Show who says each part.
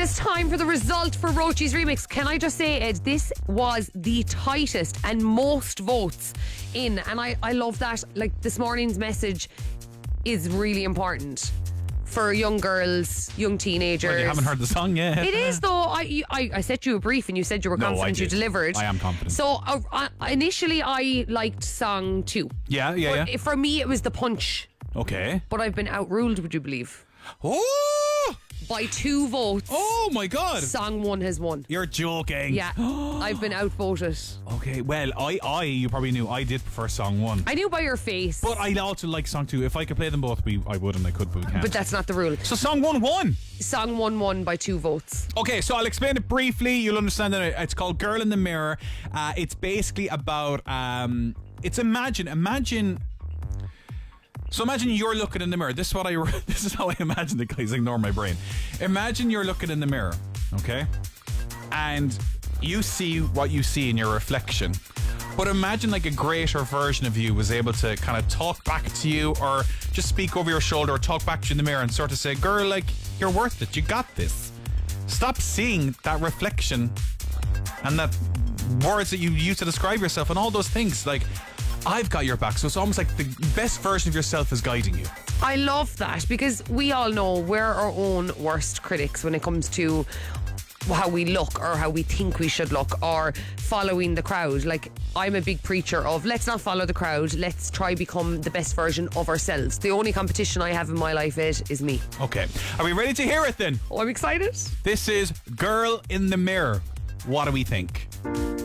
Speaker 1: is time for the result for Rochi's remix. Can I just say, Ed, this was the tightest and most votes in, and I love that. Like, this morning's message is really important for young girls, young teenagers.
Speaker 2: Well, you haven't heard the song yet.
Speaker 1: It is, though. I set you a brief and you said you were confident you delivered.
Speaker 2: I am confident.
Speaker 1: So initially I liked song 2.
Speaker 2: Yeah.
Speaker 1: For me it was the punch.
Speaker 2: Okay.
Speaker 1: But I've been outruled, would you believe?
Speaker 2: Oh!
Speaker 1: By 2 votes.
Speaker 2: Oh my God.
Speaker 1: Song 1 has won.
Speaker 2: You're joking.
Speaker 1: Yeah. I've been outvoted.
Speaker 2: Okay, well, you probably knew I did prefer song 1.
Speaker 1: I knew by your face.
Speaker 2: But I also like song 2. If I could play them both, I would and I could, but we can't.
Speaker 1: But that's not the rule.
Speaker 2: So song 1 won.
Speaker 1: Song 1 won by 2 votes.
Speaker 2: Okay, so I'll explain it briefly. You'll understand that it's called Girl in the Mirror. It's basically about it's imagine. So imagine you're looking in the mirror. This is how I imagine it, guys. Ignore my brain. Imagine you're looking in the mirror, okay? And you see what you see in your reflection. But imagine like a greater version of you was able to kind of talk back to you, or just speak over your shoulder, or talk back to you in the mirror and sort of say, girl, like, you're worth it. You got this. Stop seeing that reflection and that words that you use to describe yourself and all those things. Like, I've got your back. So it's almost like the best version of yourself is guiding you.
Speaker 1: I love that, because we all know we're our own worst critics when it comes to how we look or how we think we should look, or following the crowd. Like, I'm a big preacher of let's not follow the crowd, let's try become the best version of ourselves. The only competition I have in my life, Ed, is me.
Speaker 2: Okay, are we ready to hear it then?
Speaker 1: Oh, I'm excited.
Speaker 2: This is Girl in the Mirror. What do we think?